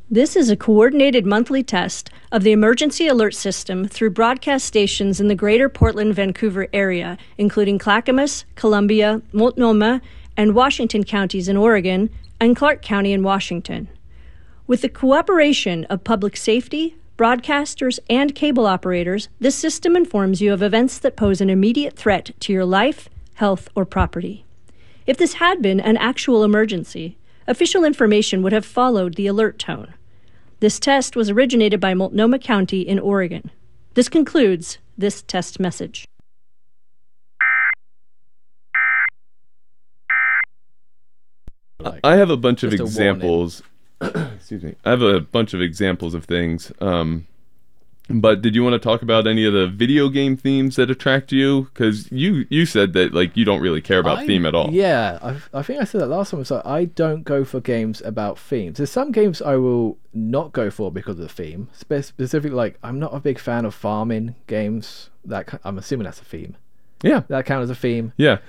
This is a coordinated monthly test of the emergency alert system through broadcast stations in the greater Portland-Vancouver area, including Clackamas, Columbia, Multnomah, and Washington counties in Oregon, and Clark County in Washington. With the cooperation of public safety, broadcasters, and cable operators, this system informs you of events that pose an immediate threat to your life, health, or property. If this had been an actual emergency, official information would have followed the alert tone. This test was originated by Multnomah County in Oregon. This concludes this test message. I have a bunch of examples. Excuse me. I have a bunch of examples of things. But did you want to talk about any of the video game themes that attract you? Because you said that like you don't really care about theme at all. Yeah, I think I said that last time. So I don't go for games about themes. There's some games I will not go for because of the theme. Specifically, like I'm not a big fan of farming games. I'm assuming that's a theme. Yeah, that counts as a theme. Yeah,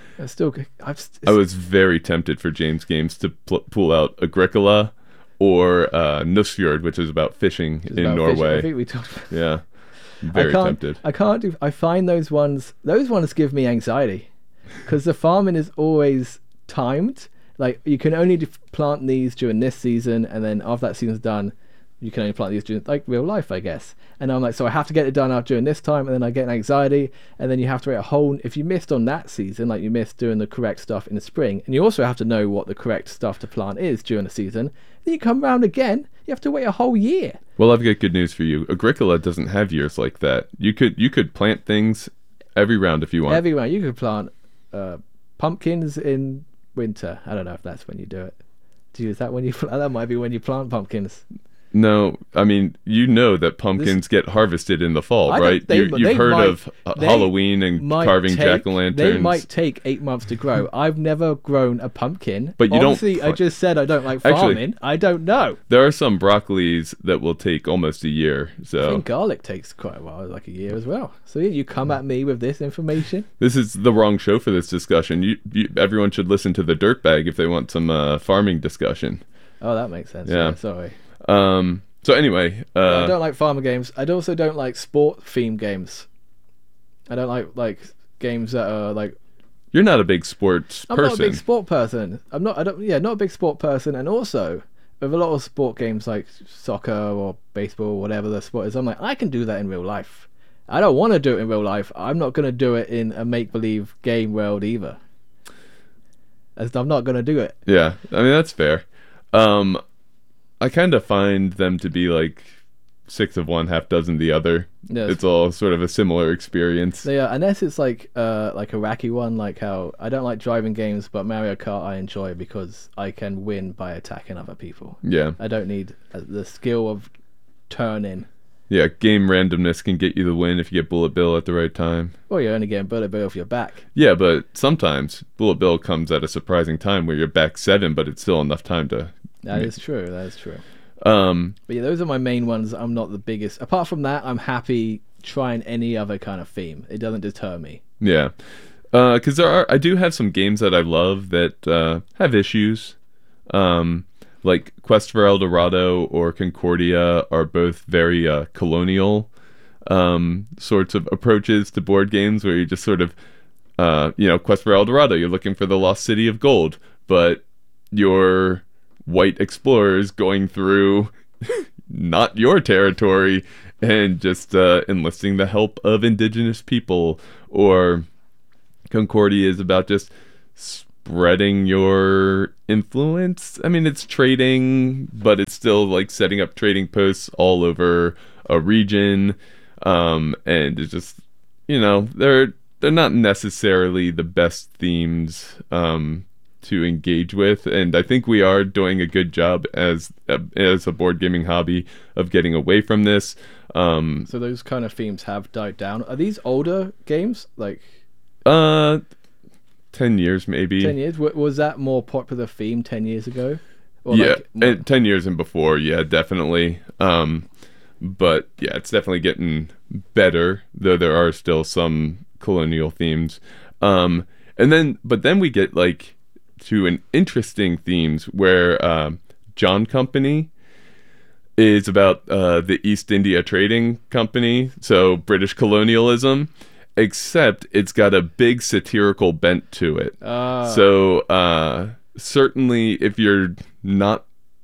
I was very tempted for James Games to pull out Agricola or Nussfjord, which is about fishing in Norway. Fishing. I think we talked about. Yeah, very tempted. I find those ones give me anxiety because the farming is always timed. Like you can only plant these during this season, and then after that season's done, you can only plant these during like real life, I guess. And I'm like, so I have to get it done out during this time, and then I get an anxiety, and then you have to wait if you missed on that season, like you missed doing the correct stuff in the spring, and you also have to know what the correct stuff to plant is during the season, then you come around again, you have to wait a whole year. Well, I've got good news for you. Agricola doesn't have years like that. You could plant things every round if you want. Every round. You could plant pumpkins in winter. I don't know if that's when you do it. Is that when you that might be when you plant pumpkins. No, I mean, you know that pumpkins get harvested in the fall, right? You've heard of Halloween and carving jack-o'-lanterns. They might take 8 months to grow. I've never grown a pumpkin. But you Obviously, I just said I don't like farming. Actually, I don't know. There are some broccolis that will take almost a year. So I think garlic takes quite a while, like a year as well. So you come at me with this information. This is the wrong show for this discussion. Everyone should listen to the Dirtbag if they want some farming discussion. Oh, that makes sense. Yeah. Sorry. So anyway, I don't like farmer games. I also don't like sport themed games. I don't like games that are like. You're not a big sports person. I'm not a big sport person. Not a big sport person. And also, with a lot of sport games like soccer or baseball or whatever the sport is, I'm like, I can do that in real life. I don't want to do it in real life. I'm not going to do it in a make-believe game world either. As I'm not going to do it. Yeah, I mean, that's fair. I kind of find them to be like 6 of one, half dozen the other. Yes. It's all sort of a similar experience. Yeah, unless it's like a wacky one, like how I don't like driving games, but Mario Kart I enjoy because I can win by attacking other people. Yeah. I don't need the skill of turning. Yeah, game randomness can get you the win if you get Bullet Bill at the right time. Well, you're only getting Bullet Bill if you're back. Yeah, but sometimes Bullet Bill comes at a surprising time where you're back 7, but it's still enough time to... That is true. But yeah, those are my main ones. I'm not the biggest. Apart from that, I'm happy trying any other kind of theme. It doesn't deter me. Yeah, because I do have some games that I love that have issues. Like Quest for El Dorado or Concordia are both very colonial sorts of approaches to board games, where you just sort of, Quest for El Dorado, you're looking for the lost city of gold, but you're white explorers going through not your territory and just enlisting the help of indigenous people. Or Concordia is about just spreading your influence. I mean, it's trading, but it's still like setting up trading posts all over a region, and it's just, they're not necessarily the best themes to engage with, and I think we are doing a good job as a board gaming hobby of getting away from this. So those kind of themes have died down. Are these older games? Like 10 years maybe. 10 years? Was that more popular theme 10 years ago? Or yeah, 10 years and before, yeah, definitely. But yeah, it's definitely getting better, though there are still some colonial themes. But then we get like to an interesting themes where John Company is about the East India Trading Company, so British colonialism, except it's got a big satirical bent to it. So certainly if you're not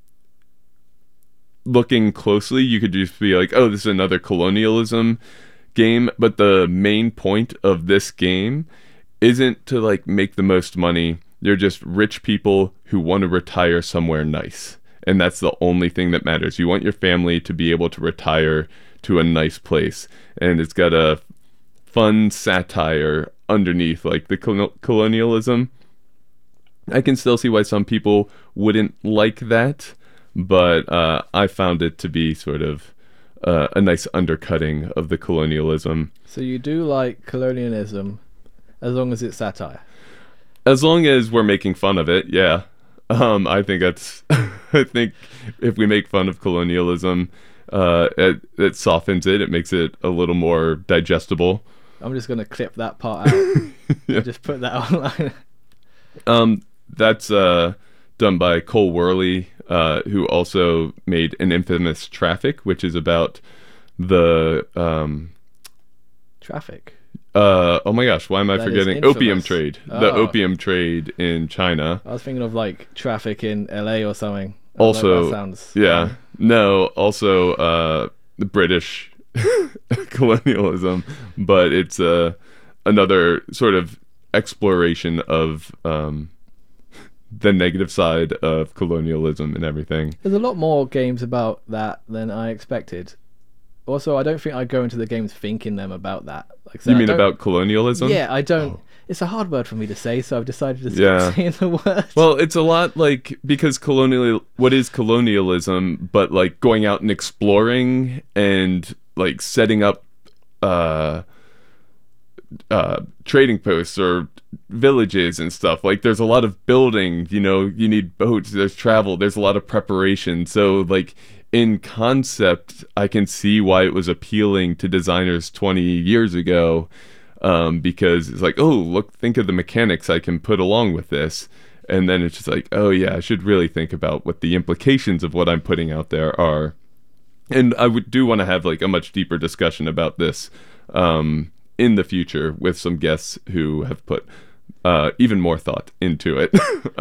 looking closely, you could just be like, oh, this is another colonialism game. But the main point of this game isn't to like make the most money. They're just rich people who want to retire somewhere nice. And that's the only thing that matters. You want your family to be able to retire to a nice place. And it's got a fun satire underneath, like the colonialism. I can still see why some people wouldn't like that, but I found it to be sort of a nice undercutting of the colonialism. So you do like colonialism as long as it's satire? As long as we're making fun of it, yeah. I think that's... I think if we make fun of colonialism, it softens it. It makes it a little more digestible. I'm just going to clip that part out. Yeah. Just put that online. That's done by Cole Worley, who also made an infamous Traffic, which is about the... Traffic? Oh my gosh, why am I forgetting? Opium trade. The Oh. opium trade in China. I was thinking of like Traffic in LA or something. Also, that sounds... yeah. No, also the British colonialism, but it's another sort of exploration of the negative side of colonialism and everything. There's a lot more games about that than I expected. Also, I don't think I go into the games thinking them about that. Like, so You I mean don't- about colonialism? Yeah, I don't... Oh. It's a hard word for me to say, so I've decided to Yeah. stop saying the word. Well, it's a lot like, because what is colonialism, but like going out and exploring and like setting up trading posts or villages and stuff. Like there's a lot of building, you need boats, there's travel, there's a lot of preparation. So like in concept, I can see why it was appealing to designers 20 years ago. Because it's like, oh, look, think of the mechanics I can put along with this. And then it's just like, oh yeah, I should really think about what the implications of what I'm putting out there are. And I do want to have like a much deeper discussion about this in the future with some guests who have put even more thought into it.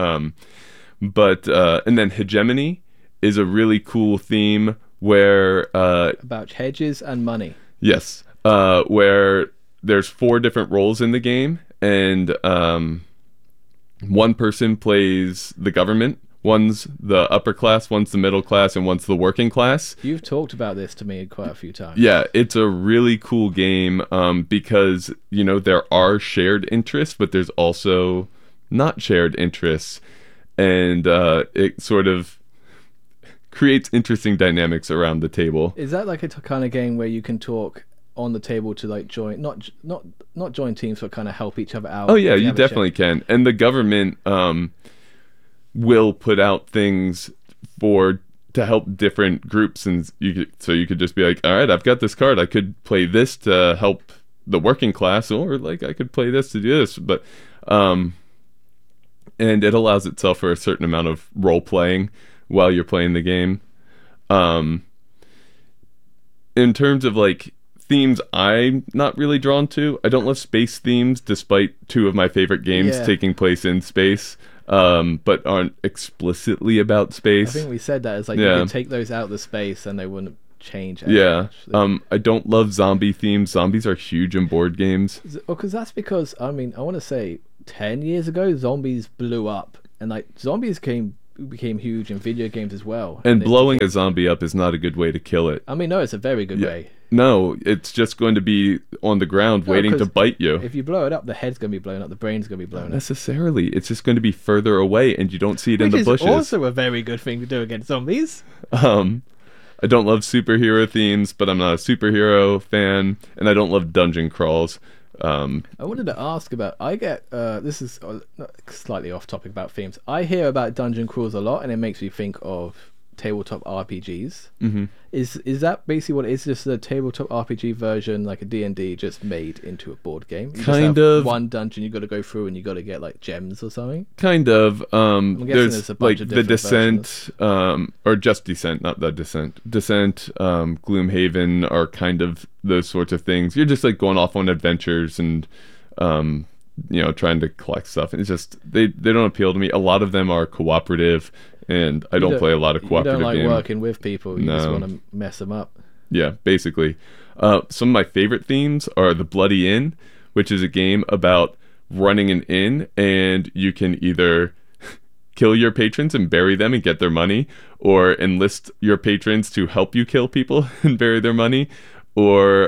And then hegemony is a really cool theme where... About hedges and money. Yes, where... There's 4 different roles in the game, and one person plays the government, one's the upper class, one's the middle class, and one's the working class. You've talked about this to me quite a few times. Yeah, it's a really cool game because, there are shared interests, but there's also not shared interests, and it sort of creates interesting dynamics around the table. Is that like a kind of game where you can talk on the table to like join, not join teams, but kind of help each other out? Oh yeah, you have a share? definitely can. And the government will put out things to help different groups, and you could just be like, all right, I've got this card, I could play this to help the working class, or like I could play this to do this, but and it allows itself for a certain amount of role playing while you're playing the game. In terms of like themes I'm not really drawn to, I don't love space themes, despite 2 of my favorite games taking place in space, but aren't explicitly about I space. think we said that as like you could take those out of the space and they wouldn't change as Yeah. much. I don't love zombie themes. Zombies are huge in board games. Because that's because, I mean, I want to say 10 years ago, zombies blew up, and like zombies became huge in video games as well. And it blowing became- a zombie up is not a good way to kill it. I mean, no, it's a very good way. No, it's just going to be on the ground waiting to 'cause bite you. If you blow it up, the head's going to be blown up, the brain's going to be blown Not up. necessarily. It's just going to be further away, and you don't see it in Which the is bushes. also a very good thing to do against zombies. I don't love superhero themes, but I'm not a superhero fan, and I don't love dungeon crawls. I wanted to ask about, I get, this is slightly off topic about themes. I hear about dungeon crawls a lot, and it makes me think of tabletop RPGs. Mm-hmm. Is that basically what it is? Just a tabletop RPG version, like a D&D, just made into a board game? You Kind just have of. one dungeon you got to go through, and you got to get like gems or something. Kind of. guessing There's there's a bunch like of the different Descent, or just Descent, not the Descent. Descent, Gloomhaven are kind of those sorts of things. You're just like going off on adventures and, trying to collect stuff. And it's just they don't appeal to me. A lot of them are cooperative, and I don't play a lot of cooperative You don't like games. working with people. You just No. want to mess them up. Yeah, basically. Some of my favorite themes are The Bloody Inn, which is a game about running an inn, and you can either kill your patrons and bury them and get their money, or enlist your patrons to help you kill people and bury their money, or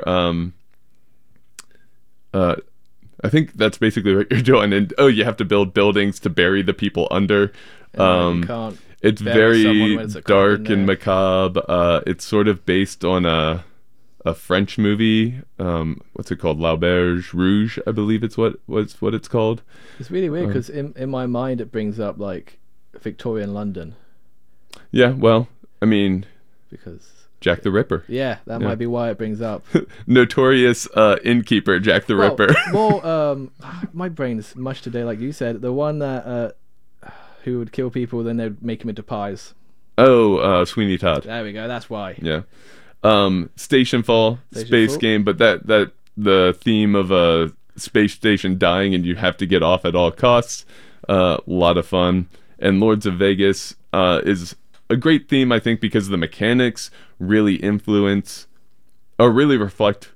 I think that's basically what you're doing. And you have to build buildings to bury the people under. And you can't It's bury someone very when it's a cop dark in and there. macabre. It's sort of based on a French movie. What's it called? L'Auberge Rouge, I believe it's what it's called. It's really weird because in my mind it brings up like Victorian London, Yeah, well, I mean, because Jack the Ripper. that might be why it brings up. Notorious innkeeper Jack the Ripper. Well, my brain's mush today, like you said. The one that who would kill people, then they'd make them into pies. Sweeney Todd. There we go. That's why. Yeah. Station Fall, space Fall. game, but that the theme of a space station dying and you have to get off at all costs. A lot of fun. And Lords of Vegas is a great theme, I think, because the mechanics really influence or really reflect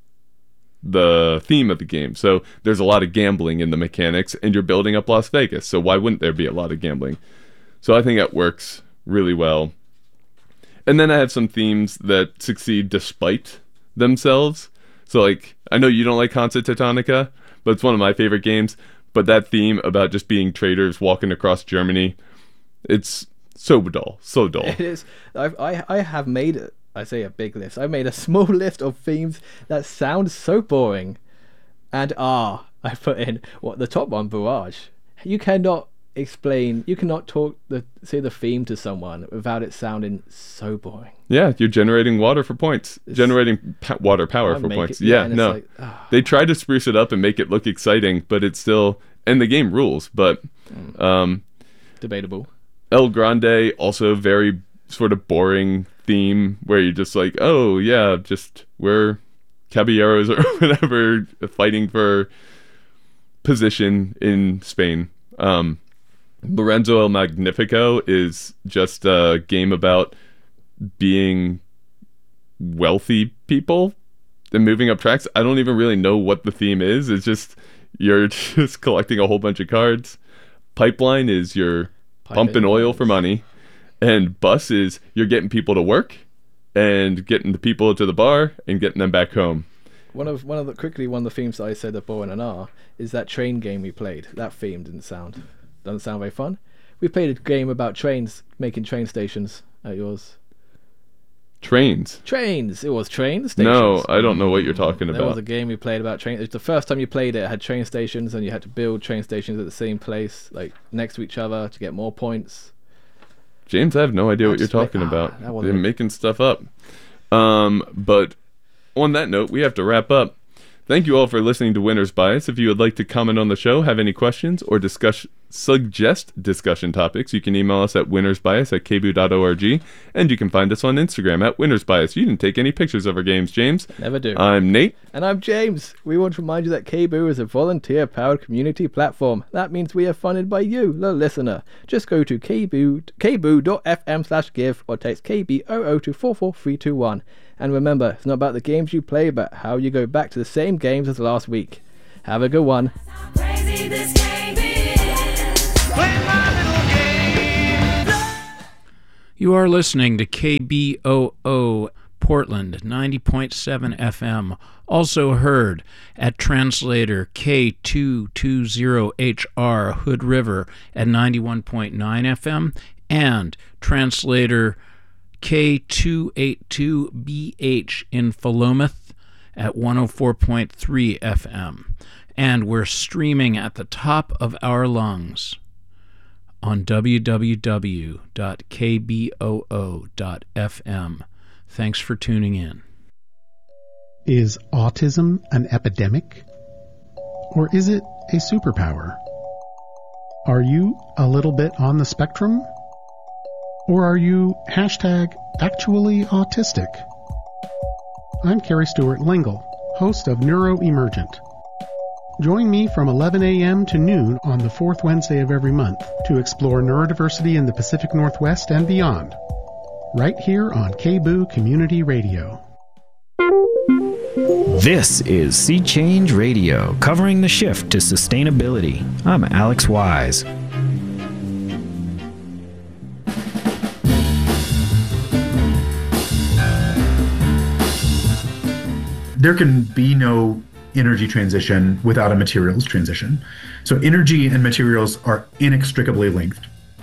the theme of the game. So there's a lot of gambling in the mechanics, and you're building up Las Vegas. So why wouldn't there be a lot of gambling? So I think that works really well. And then I have some themes that succeed despite themselves. So, like, I know you don't like Hansa Teutonica, but it's one of my favorite games. But that theme about just being traders walking across Germany, it's so dull, so dull. It is. I have made it. I say a big list. I made a small list of themes that sound so boring, and I put in the top one, Barrage. You cannot explain. You cannot say the theme to someone without it sounding so boring. Yeah, you're generating water for points, generating water power for points. They try to spruce it up and make it look exciting, but it's still, and the game rules. But debatable. El Grande, also very sort of boring theme where you're just like, oh yeah, just we're caballeros or whatever, fighting for position in Spain. Lorenzo El Magnifico is just a game about being wealthy people and moving up tracks. I don't even really know what the theme is. It's just you're just collecting a whole bunch of cards. Pipeline is you're pumping oil for money, and Bus is you're getting people to work and getting the people to the bar and getting them back home. One of the themes that I said are boring and is that train game we played. That theme doesn't sound very fun. We played a game about trains, making train stations at yours. Trains. It was train stations. No, I don't know what you're talking There about. was a game we played about trains. It was the first time you played it. It had train stations, and you had to build train stations at the same place, like next to each other, to get more points. James, I have no idea what you're just make- talking about. that wasn't They're it. making stuff up. But on that note, we have to wrap up. Thank you all for listening to Winner's Bias. If you would like to comment on the show, have any questions, or suggest discussion topics, you can email us at winnersbias@kbu.org, and you can find us on Instagram at winnersbias. You didn't take any pictures of our games, James. Never do. I'm Nate. And I'm James. We want to remind you that KBOO is a volunteer-powered community platform. That means we are funded by you, the listener. Just go to kboo.fm/give or text KBOO to 44321. And remember, it's not about the games you play, but how you go back to the same games as last week. Have a good one. Crazy this game is. Play my little game. You are listening to KBOO Portland 90.7 FM, also heard at translator K220HR Hood River at 91.9 FM and translator K282BH in Philomath at 104.3 FM. And we're streaming at the top of our lungs on www.kboo.fm. Thanks for tuning in. Is autism an epidemic? Or is it a superpower? Are you a little bit on the spectrum? Or are you #actually autistic? I'm Carrie Stewart Lingle, host of Neuroemergent. Join me from 11 a.m. to noon on the fourth Wednesday of every month to explore neurodiversity in the Pacific Northwest and beyond, right here on KBOO Community Radio. This is Sea Change Radio, covering the shift to sustainability. I'm Alex Wise. There can be no energy transition without a materials transition. So energy and materials are inextricably linked.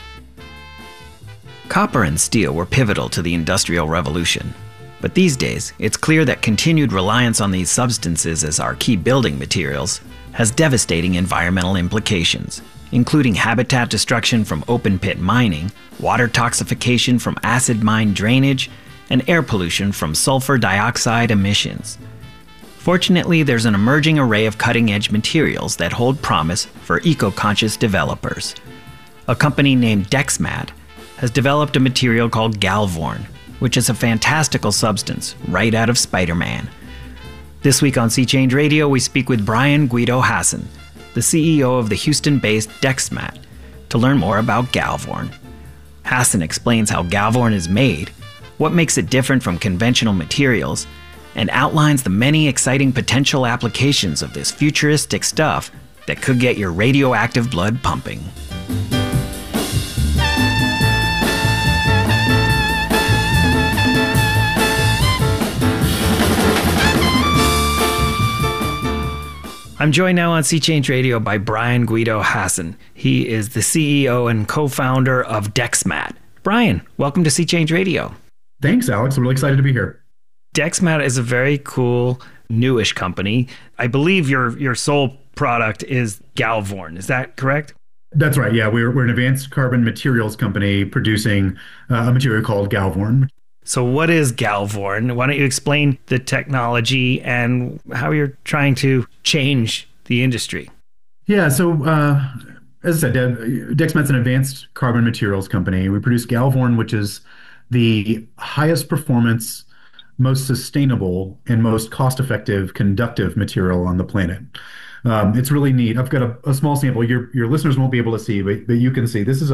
Copper and steel were pivotal to the Industrial Revolution. But these days, it's clear that continued reliance on these substances as our key building materials has devastating environmental implications, including habitat destruction from open-pit mining, water toxification from acid mine drainage, and air pollution from sulfur dioxide emissions. Fortunately, there's an emerging array of cutting-edge materials that hold promise for eco-conscious developers. A company named Dexmat has developed a material called Galvorn, which is a fantastical substance right out of Spider-Man. This week on Sea Change Radio, we speak with Brian Guido Hasson, the CEO of the Houston-based Dexmat, to learn more about Galvorn. Hasson explains how Galvorn is made, what makes it different from conventional materials, and outlines the many exciting potential applications of this futuristic stuff that could get your radioactive blood pumping. I'm joined now on Sea Change Radio by Brian Guido Hasson. He is the CEO and co-founder of Dexmat. Brian, welcome to Sea Change Radio. Thanks, Alex. I'm really excited to be here. Dexmat is a very cool, newish company. I believe your sole product is Galvorn. Is that correct? That's right. Yeah, we're an advanced carbon materials company producing a material called Galvorn. So what is Galvorn? Why don't you explain the technology and how you're trying to change the industry? Yeah, so as I said, Dexmat's an advanced carbon materials company. We produce Galvorn, which is the highest performance, most sustainable, and most cost-effective conductive material on the planet. It's really neat. I've got a small sample. Your listeners won't be able to see, but you can see. This is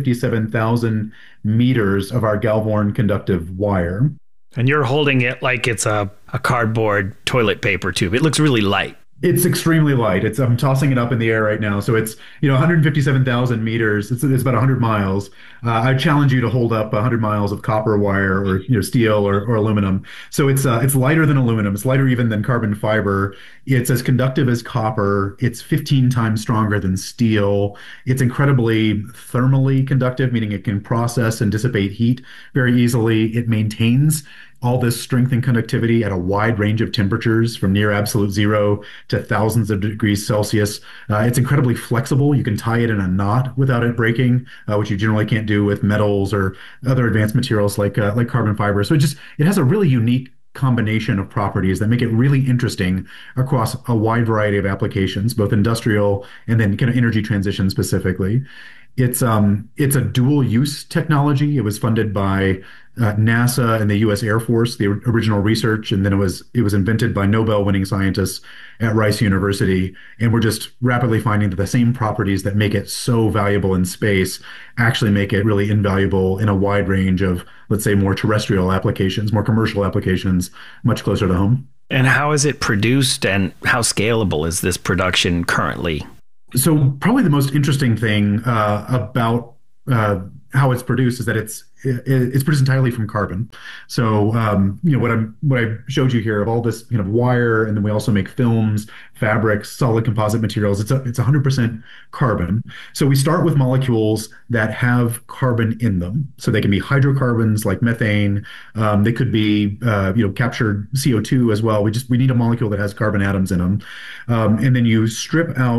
157,000 meters of our Galvorn conductive wire. And you're holding it like it's a cardboard toilet paper tube. It looks really light. It's extremely light. I'm tossing it up in the air right now. So it's 157,000 meters. It's about 100 miles. I challenge you to hold up 100 miles of copper wire or steel or aluminum. So it's lighter than aluminum. It's lighter even than carbon fiber. It's as conductive as copper. It's 15 times stronger than steel. It's incredibly thermally conductive, meaning it can process and dissipate heat very easily. It maintains all this strength and conductivity at a wide range of temperatures from near absolute zero to thousands of degrees Celsius. It's incredibly flexible. You can tie it in a knot without it breaking, which you generally can't do with metals or other advanced materials like carbon fiber. So it has a really unique combination of properties that make it really interesting across a wide variety of applications, both industrial and then kind of energy transition specifically. It's a dual use technology. It was funded by NASA and the U.S. Air Force, the original research, and then it was invented by Nobel-winning scientists at Rice University. And we're just rapidly finding that the same properties that make it so valuable in space actually make it really invaluable in a wide range of, let's say, more terrestrial applications, more commercial applications, much closer to home. And how is it produced, and how scalable is this production currently? So probably the most interesting thing about how it's produced is that it's produced entirely from carbon. So what I showed you here of all this wire, and then we also make films, fabrics, solid composite materials. It's 100% carbon. So we start with molecules that have carbon in them. So they can be hydrocarbons like methane. They could be captured CO2 as well. We need a molecule that has carbon atoms in them, and then you strip out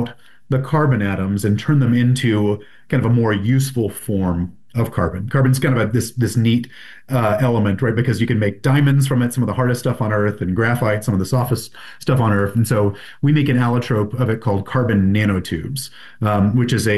the carbon atoms and turn them into kind of a more useful form of carbon. Carbon's kind of this neat element, right? Because you can make diamonds from it, some of the hardest stuff on Earth, and graphite, some of the softest stuff on Earth. And so we make an allotrope of it called carbon nanotubes, which is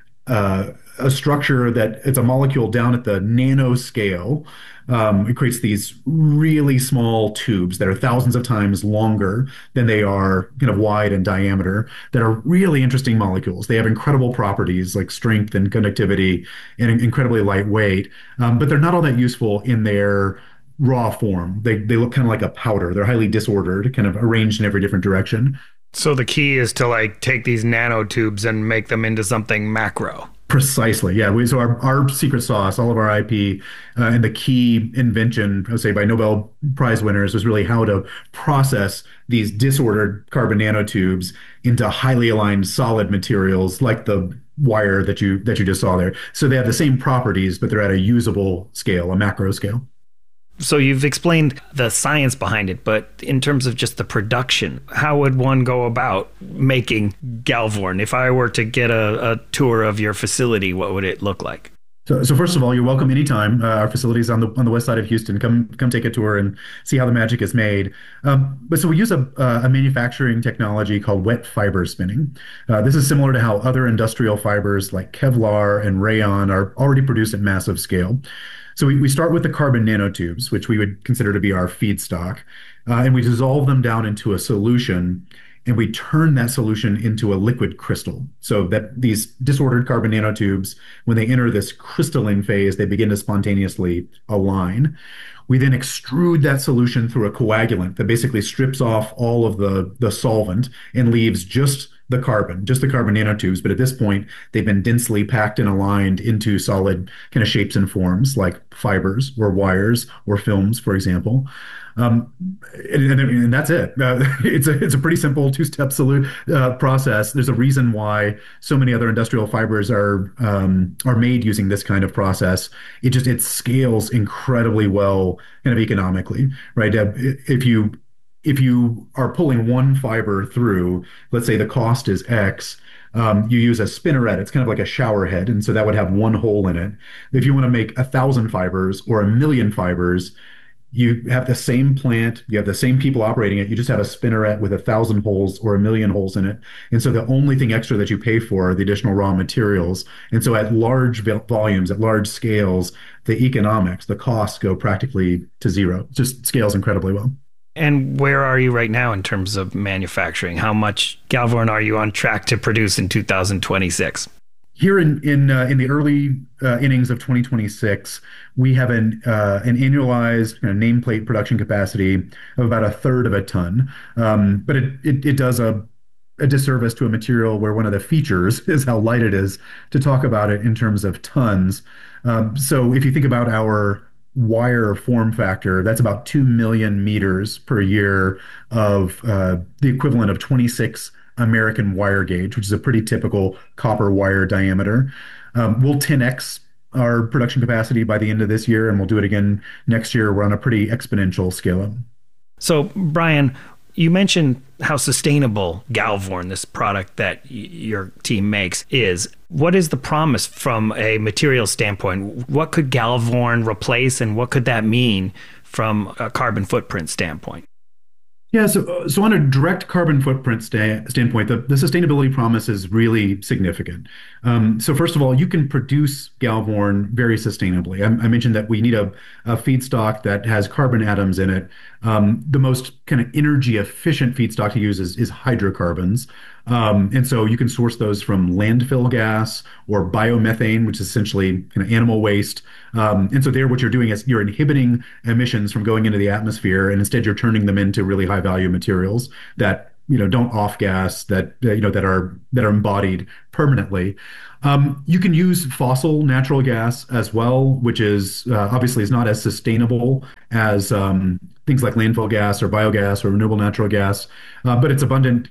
a structure that it's a molecule down at the nanoscale. It creates these really small tubes that are thousands of times longer than they are kind of wide in diameter, that are really interesting molecules. They have incredible properties like strength and conductivity and incredibly lightweight, but they're not all that useful in their raw form. They look kind of like a powder. They're highly disordered, kind of arranged in every different direction. So the key is to like take these nanotubes and make them into something macro. Precisely, yeah. So our secret sauce, all of our IP, and the key invention, I would say, by Nobel Prize winners was really how to process these disordered carbon nanotubes into highly aligned solid materials like the wire that you just saw there. So they have the same properties, but they're at a usable scale, a macro scale. So you've explained the science behind it, but in terms of just the production, how would one go about making Galvorn? If I were to get a tour of your facility, what would it look like? So first of all, you're welcome anytime. Our facility's on the west side of Houston. Come take a tour and see how the magic is made. But so we use a manufacturing technology called wet fiber spinning. This is similar to how other industrial fibers like Kevlar and rayon are already produced at massive scale. So we start with the carbon nanotubes, which we would consider to be our feedstock, and we dissolve them down into a solution, and we turn that solution into a liquid crystal. So that these disordered carbon nanotubes, when they enter this crystalline phase, they begin to spontaneously align. We then extrude that solution through a coagulant that basically strips off all of the solvent and leaves just the carbon nanotubes. But at this point, they've been densely packed and aligned into solid kind of shapes and forms like fibers or wires or films, for example. And that's it. It's a pretty simple two-step process. There's a reason why so many other industrial fibers are made using this kind of process. It scales incredibly well, kind of economically, right? If you are pulling one fiber through, let's say the cost is X, you use a spinneret. It's kind of like a shower head, and so that would have one hole in it. If you want to make 1,000 fibers or 1,000,000 fibers, you have the same plant, you have the same people operating it. You just have a spinneret with 1,000 holes or 1,000,000 holes in it. And so the only thing extra that you pay for are the additional raw materials. And so at large volumes, at large scales, the economics, the costs go practically to zero. It just scales incredibly well. And where are you right now in terms of manufacturing? How much Galvorn are you on track to produce in 2026? Here in the early innings of 2026, we have an annualized nameplate production capacity of about 1/3 of a ton. But it does a disservice to a material where one of the features is how light it is to talk about it in terms of tons. So if you think about our wire form factor, that's about 2 million meters per year of the equivalent of 26 American wire gauge, which is a pretty typical copper wire diameter. We'll 10x our production capacity by the end of this year, and we'll do it again next year. We're on a pretty exponential scale up. So, Brian, you mentioned how sustainable Galvorn, this product that your team makes, is. What is the promise from a material standpoint? What could Galvorn replace, and what could that mean from a carbon footprint standpoint? Yeah, so on a direct carbon footprint standpoint, the sustainability promise is really significant. So first of all, you can produce Galvorn very sustainably. I mentioned that we need a feedstock that has carbon atoms in it. The most kind of energy efficient feedstock to use is hydrocarbons. And so you can source those from landfill gas or biomethane, which is essentially kind of animal waste. And so there, what you're doing is you're inhibiting emissions from going into the atmosphere, and instead you're turning them into really high value materials that don't off gas, that that are embodied permanently. You can use fossil natural gas as well, which is obviously is not as sustainable as things like landfill gas or biogas or renewable natural gas, but it's abundant.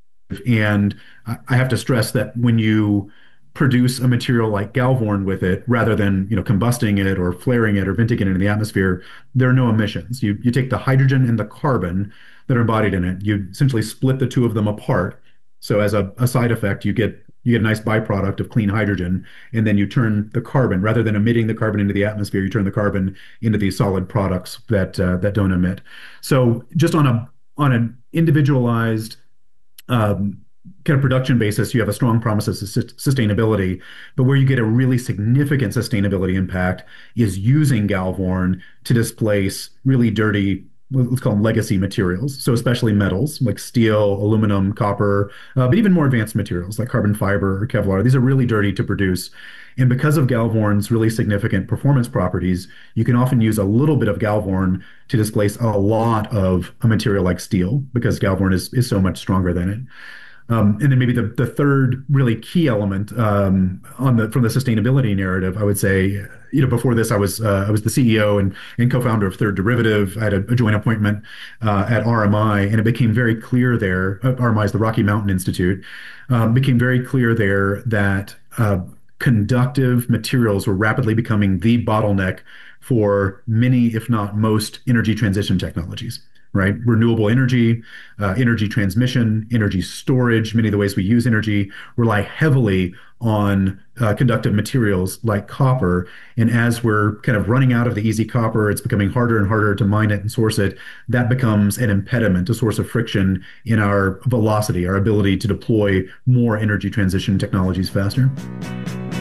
And I have to stress that when you produce a material like Galvorn with it, rather than combusting it or flaring it or venting it into the atmosphere, there are no emissions. You take the hydrogen and the carbon that are embodied in it, you essentially split the two of them apart, So as a side effect, you get a nice byproduct of clean hydrogen, and then you turn the carbon, rather than emitting the carbon into the atmosphere, you turn the carbon into these solid products that don't emit. So just on an individualized kind of production basis, you have a strong promise of sustainability. But where you get a really significant sustainability impact is using Galvorn to displace really dirty, let's call them legacy materials. So especially metals like steel, aluminum, copper, but even more advanced materials like carbon fiber or Kevlar. These are really dirty to produce. And because of Galvorn's really significant performance properties, you can often use a little bit of Galvorn to displace a lot of a material like steel, because Galvorn is so much stronger than it. And then maybe the third really key element from the sustainability narrative, I would say, before this, I was the CEO and co-founder of Third Derivative. I had a joint appointment at RMI, and it became very clear there. RMI is the Rocky Mountain Institute. Became very clear there that conductive materials were rapidly becoming the bottleneck for many, if not most, energy transition technologies. Right? Renewable energy, energy transmission, energy storage, many of the ways we use energy rely heavily on conductive materials like copper. And as we're kind of running out of the easy copper, it's becoming harder and harder to mine it and source it. That becomes an impediment, a source of friction in our velocity, our ability to deploy more energy transition technologies faster.